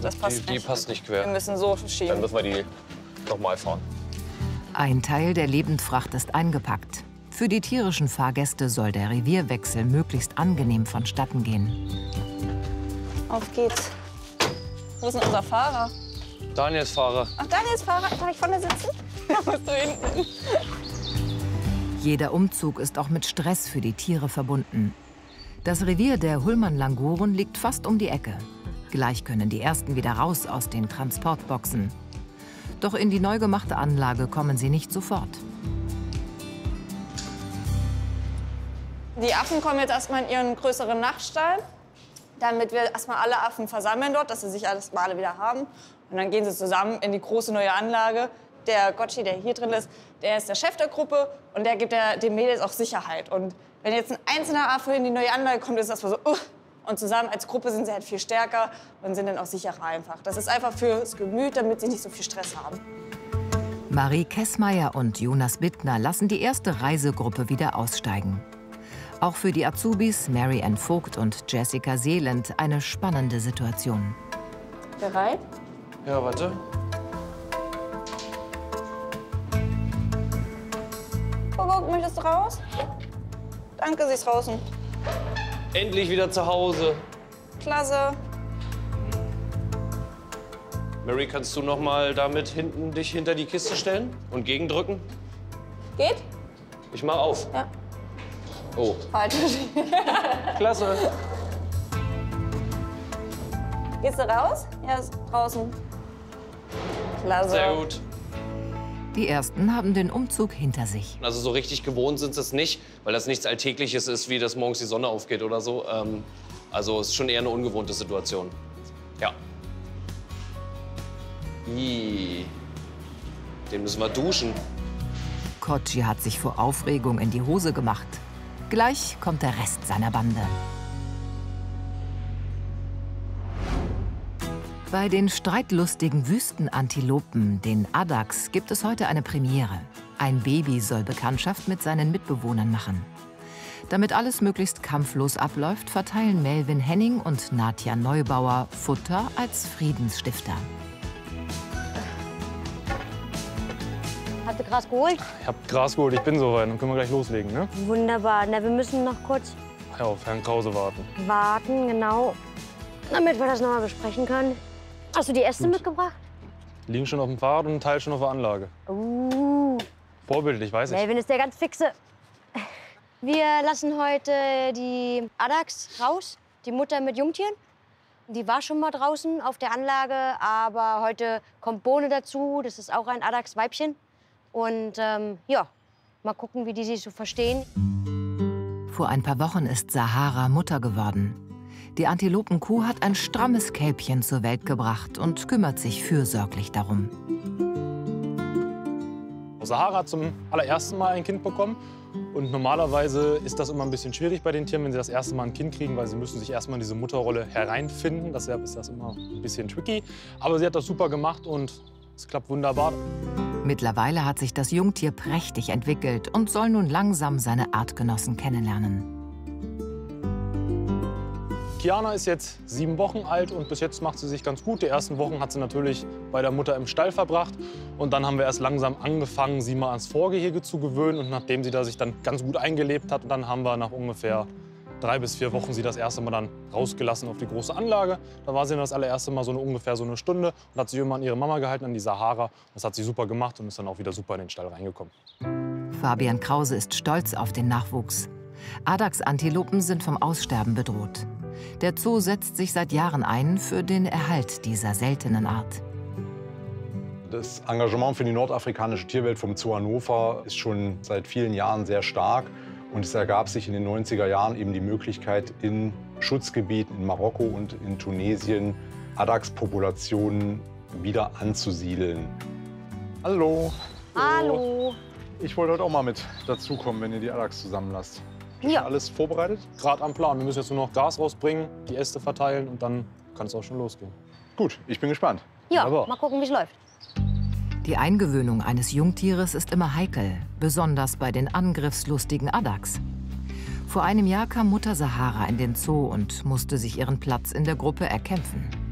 das passt Die nicht. passt nicht quer. Wir müssen so schieben. Dann müssen wir die nochmal fahren. Ein Teil der Lebendfracht ist eingepackt. Für die tierischen Fahrgäste soll der Revierwechsel möglichst angenehm vonstatten gehen. Auf geht's. Wo ist denn unser Fahrer? Daniels Fahrer. Ach, Daniels Fahrer. Darf ich vorne sitzen? Da musst du hinten. Jeder Umzug ist auch mit Stress für die Tiere verbunden. Das Revier der Hullmann-Languren liegt fast um die Ecke. Gleich können die Ersten wieder raus aus den Transportboxen. Doch in die neu gemachte Anlage kommen sie nicht sofort. Die Affen kommen jetzt erstmal in ihren größeren Nachtstall, damit wir erstmal alle Affen versammeln dort, dass sie sich alles mal alle wieder haben. Und dann gehen sie zusammen in die große neue Anlage. Der Gotchi, der hier drin ist, der ist der Chef der Gruppe und der gibt den Mädels auch Sicherheit. Und wenn jetzt ein einzelner Affe in die neue Anlage kommt, ist das so, und zusammen als Gruppe sind sie halt viel stärker und sind dann auch sicherer einfach. Das ist einfach fürs Gemüt, damit sie nicht so viel Stress haben. Marie Kessmeier und Jonas Bittner lassen die erste Reisegruppe wieder aussteigen. Auch für die Azubis Mary Ann Vogt und Jessica Seeland eine spannende Situation. Bereit? Ja, warte. Guck, möchtest du raus? Danke, sie ist draußen. Endlich wieder zu Hause. Klasse. Mary, kannst du noch mal damit dich hinter die Kiste stellen und gegendrücken? Geht? Ich mach auf. Ja. Oh, Halt. klasse. Gehst du raus? Ja, ist draußen. Klasse. Sehr gut. Die Ersten haben den Umzug hinter sich. Also so richtig gewohnt sind sie es nicht, weil das nichts Alltägliches ist, wie dass morgens die Sonne aufgeht oder so. Also es ist schon eher eine ungewohnte Situation. Ja. Ih. Den müssen wir duschen. Kochi hat sich vor Aufregung in die Hose gemacht. Gleich kommt der Rest seiner Bande. Bei den streitlustigen Wüstenantilopen, den Addax, gibt es heute eine Premiere. Ein Baby soll Bekanntschaft mit seinen Mitbewohnern machen. Damit alles möglichst kampflos abläuft, verteilen Melvin Henning und Nadja Neubauer Futter als Friedensstifter. Habt ihr Gras geholt? Ich hab Gras geholt, ich bin soweit. Dann können wir gleich loslegen, ne? Wunderbar. Na, wir müssen noch kurz Ja, auf Herrn Krause warten. warten, genau, damit wir das noch mal besprechen können. Hast du die Äste mitgebracht? Liegen schon auf dem Fahrrad und ein Teil schon auf der Anlage. Vorbildlich, weiß ich. Melvin ist der ganz Fixe. Wir lassen heute die Addax raus, die Mutter mit Jungtieren. Die war schon mal draußen auf der Anlage, aber heute kommt Bohne dazu. Das ist auch ein Addax-Weibchen. Und ja, mal gucken, wie die sich so verstehen. Vor ein paar Wochen ist Sahara Mutter geworden. Die Antilopenkuh hat ein strammes Kälbchen zur Welt gebracht und kümmert sich fürsorglich darum. Sahara hat zum allerersten Mal ein Kind bekommen. Und normalerweise ist das immer ein bisschen schwierig bei den Tieren, wenn sie das erste Mal ein Kind kriegen, weil sie müssen sich erstmal in diese Mutterrolle hereinfinden. Deshalb ist das immer ein bisschen tricky. Aber sie hat das super gemacht und es klappt wunderbar. Mittlerweile hat sich das Jungtier prächtig entwickelt und soll nun langsam seine Artgenossen kennenlernen. Kiana ist jetzt 7 Wochen alt und bis jetzt macht sie sich ganz gut. Die ersten Wochen hat sie natürlich bei der Mutter im Stall verbracht. Und dann haben wir erst langsam angefangen, sie mal ans Vorgehege zu gewöhnen. Und nachdem sie da sich dann ganz gut eingelebt hat, dann haben wir nach ungefähr 3 bis 4 Wochen sie das erste Mal dann rausgelassen auf die große Anlage. Da war sie dann das allererste Mal ungefähr so eine Stunde und hat sich immer an ihre Mama gehalten, an die Sahara. Das hat sie super gemacht und ist dann auch wieder super in den Stall reingekommen. Fabian Krause ist stolz auf den Nachwuchs. Addax-Antilopen sind vom Aussterben bedroht. Der Zoo setzt sich seit Jahren ein für den Erhalt dieser seltenen Art. Das Engagement für die nordafrikanische Tierwelt vom Zoo Hannover ist schon seit vielen Jahren sehr stark. Und es ergab sich in den 90er Jahren eben die Möglichkeit, in Schutzgebieten in Marokko und in Tunesien Addax-Populationen wieder anzusiedeln. Hallo. Hallo. Ich wollte heute auch mal mit dazukommen, wenn ihr die Addax zusammenlasst. Ja. Alles vorbereitet? Gerade am Plan. Wir müssen jetzt nur noch Gas rausbringen, die Äste verteilen und dann kann es auch schon losgehen. Gut, ich bin gespannt. Ja, Wunderbar. mal gucken, wie es läuft. Die Eingewöhnung eines Jungtieres ist immer heikel, besonders bei den angriffslustigen Addax. Vor einem Jahr kam Mutter Sahara in den Zoo und musste sich ihren Platz in der Gruppe erkämpfen.